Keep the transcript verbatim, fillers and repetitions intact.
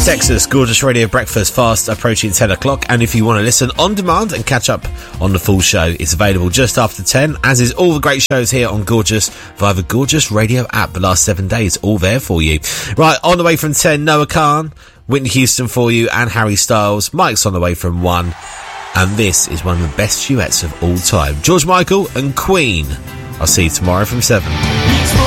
Texas, Gorgeous Radio Breakfast, fast approaching ten o'clock. And if you want to listen on demand and catch up on the full show, it's available just after ten, as is all the great shows here on Gorgeous via the Gorgeous Radio app. The last seven days, all there for you. Right, on the way from ten, Noah Khan, Whitney Houston for you, and Harry Styles. Mike's on the way from one. And this is one of the best duets of all time. George Michael and Queen. I'll see you tomorrow from seven.